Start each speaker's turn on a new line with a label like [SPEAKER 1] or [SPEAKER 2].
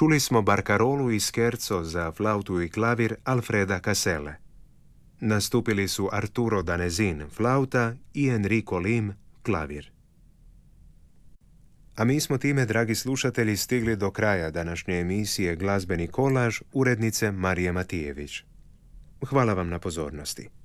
[SPEAKER 1] Čuli smo barkarolu i scherzo za flautu i klavir Alfreda Caselle. Nastupili su Arturo Danezin, flauta i Enrico Lim, klavir. A mi smo time, dragi slušatelji, stigli do kraja današnje emisije Glazbeni kolaž urednice Marije Matijević. Hvala vam na pozornosti.